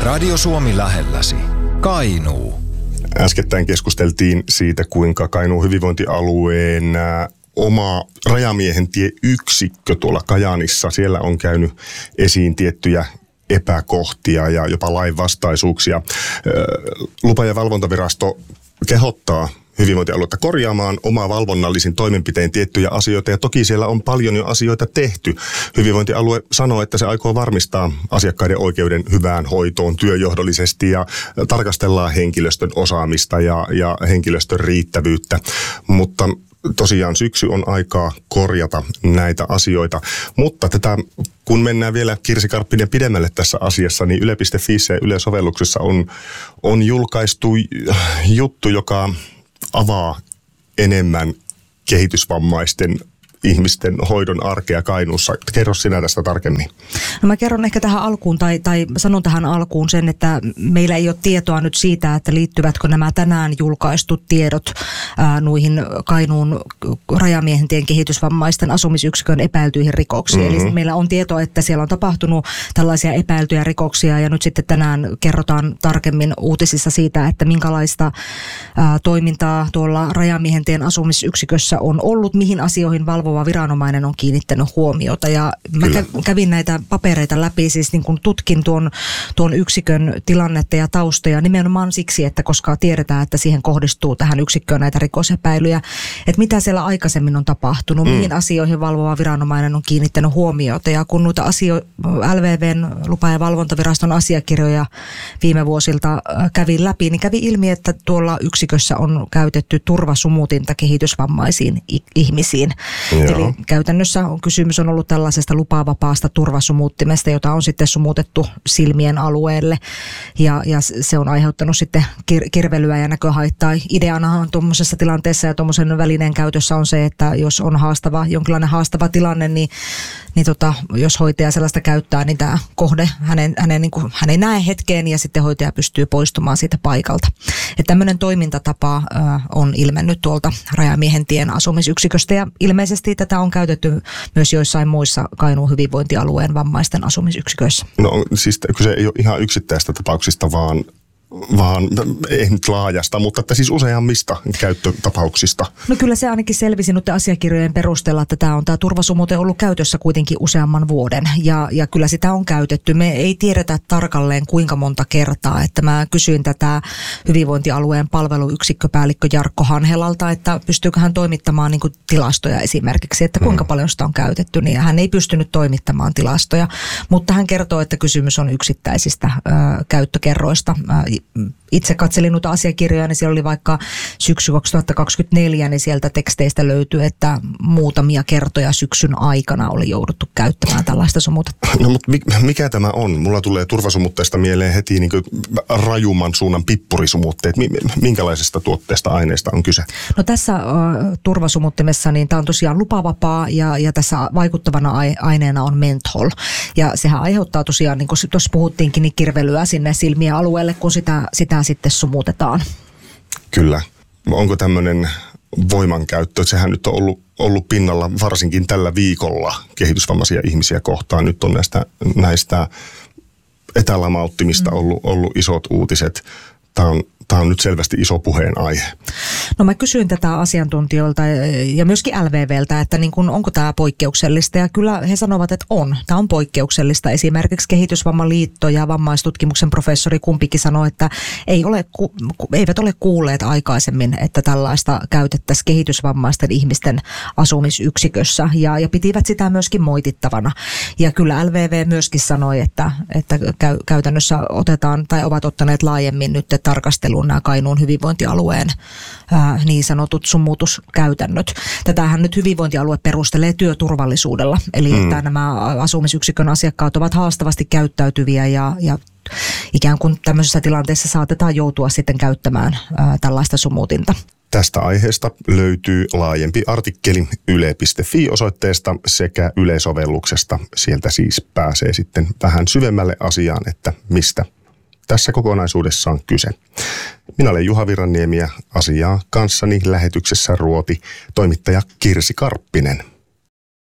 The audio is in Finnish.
Radio Suomi lähelläsi. Kainuu. Äskettäin keskusteltiin siitä, kuinka Kainuun hyvinvointialueen oma Rajamiehen tie yksikkö tuolla Kajaanissa, siellä on käynyt esiin tiettyjä epäkohtia ja jopa lainvastaisuuksia. Lupa- ja valvontavirasto kehottaa hyvinvointialuetta korjaamaan omaa valvonnallisin toimenpitein tiettyjä asioita, ja toki siellä on paljon jo asioita tehty. Hyvinvointialue sanoo, että se aikoo varmistaa asiakkaiden oikeuden hyvään hoitoon työjohdollisesti ja tarkastellaan henkilöstön osaamista ja henkilöstön riittävyyttä, mutta tosiaan syksy on aikaa korjata näitä asioita. Mutta kun mennään vielä Kirsi Karppinen pidemmälle tässä asiassa, niin yle.fiissä ja Yle-sovelluksessa on julkaistu juttu, joka avaa enemmän kehitysvammaisten ihmisten hoidon arkea Kainuussa. Kerro sinä tästä tarkemmin. No mä kerron ehkä tähän alkuun tai sanon tähän alkuun sen, että meillä ei ole tietoa nyt siitä, että liittyvätkö nämä tänään julkaistut tiedot noihin Kainuun Rajamiehentien kehitysvammaisten asumisyksikön epäiltyihin rikoksiin. Eli meillä on tietoa, että siellä on tapahtunut tällaisia epäiltyjä rikoksia, ja nyt sitten tänään kerrotaan tarkemmin uutisissa siitä, että minkälaista toimintaa tuolla Rajamiehentien asumisyksikössä on ollut, mihin asioihin valvova viranomainen on kiinnittänyt huomiota. Ja mä kävin näitä papereita läpi, siis niin kun tutkin tuon yksikön tilannetta ja taustoja nimenomaan siksi, että koska tiedetään, että siihen kohdistuu tähän yksikköön näitä rikosepäilyjä, että mitä siellä aikaisemmin on tapahtunut, mihin asioihin valvova viranomainen on kiinnittänyt huomiota. Ja kun noita LVVn lupa- ja valvontaviraston asiakirjoja viime vuosilta kävin läpi, niin kävi ilmi, että tuolla yksikössä on käytetty turvasumutinta kehitysvammaisiin ihmisiin. Eli käytännössä kysymys on ollut tällaisesta lupavapaasta turvasumuttimesta, jota on sitten sumutettu silmien alueelle, ja se on aiheuttanut sitten kirvelyä ja näköhaittaa. Ideanahan tuommoisessa tilanteessa ja tuommoisen välineen käytössä on se, että jos on jonkinlainen haastava tilanne, niin jos hoitaja sellaista käyttää, niin tämä kohde, hän ei näe hetkeen, ja sitten hoitaja pystyy poistumaan siitä paikalta. Että tämmöinen toimintatapa on ilmennyt tuolta Rajamiehentien asumisyksiköstä, ja ilmeisesti tätä on käytetty myös joissain muissa Kainuun hyvinvointialueen vammaisten asumisyksiköissä. No siis kyse ei ole ihan yksittäistä tapauksista, vaan ei nyt laajasta, mutta että siis useammista käyttötapauksista. No kyllä se ainakin selvisi nyt asiakirjojen perusteella, että tämä turvasumute ollut käytössä kuitenkin useamman vuoden, ja kyllä sitä on käytetty. Me ei tiedetä tarkalleen kuinka monta kertaa, että mä kysyin tätä hyvinvointialueen palveluyksikköpäällikkö Jarkko Hanhelalta, että pystyykö hän toimittamaan niin kuin tilastoja esimerkiksi, että kuinka paljon sitä on käytetty, niin hän ei pystynyt toimittamaan tilastoja, mutta hän kertoo, että kysymys on yksittäisistä käyttökerroista. Itse katselin noita asiakirjoja, niin siellä oli vaikka syksy 2024, niin sieltä teksteistä löytyi, että muutamia kertoja syksyn aikana oli jouduttu käyttämään tällaista sumutetta. No mutta mikä tämä on? Mulla tulee turvasumutteesta mieleen heti niin kuin rajumman suunnan pippurisumutteet. Minkälaisesta tuotteesta aineesta on kyse? No tässä turvasumuttimessa niin tämä on tosiaan lupavapaa, ja tässä vaikuttavana aineena on menthol. Ja sehän aiheuttaa tosiaan, niin kuin tuossa puhuttiinkin, niin kirvelyä sinne silmien alueelle, kun sitä sitten sumutetaan. Kyllä. Onko tämmöinen voimankäyttö, sehän nyt on ollut pinnalla varsinkin tällä viikolla kehitysvammaisia ihmisiä kohtaan. Nyt on näistä etälamauttimista ollut isot uutiset. Tämä on nyt selvästi iso puheenaihe. No mä kysyin tätä asiantuntijoilta ja myöskin LVVltä, että niin kun, onko tämä poikkeuksellista, ja kyllä he sanovat, että on. Tämä on poikkeuksellista. Esimerkiksi Kehitysvammaliitto ja vammaistutkimuksen professori kumpikin sanoi, että eivät ole kuulleet aikaisemmin, että tällaista käytettäisiin kehitysvammaisten ihmisten asumisyksikössä, ja pitivät sitä myöskin moitittavana. Ja kyllä LVV myöskin sanoi, että käytännössä ovat ottaneet laajemmin nyt tarkasteluun nämä Kainuun hyvinvointialueen niin sanotut sumutuskäytännöt. Tätähän nyt hyvinvointialue perustelee työturvallisuudella, eli että nämä asumisyksikön asiakkaat ovat haastavasti käyttäytyviä, ja ikään kuin tämmöisessä tilanteessa saatetaan joutua sitten käyttämään tällaista sumutinta. Tästä aiheesta löytyy laajempi artikkeli yle.fi-osoitteesta sekä Yle-sovelluksesta. Sieltä siis pääsee sitten vähän syvemmälle asiaan, että mistä tässä kokonaisuudessa on kyse. Minä olen Juha Virranniemi, ja asiaa kanssani lähetyksessä ruoti toimittaja Kirsi Karppinen.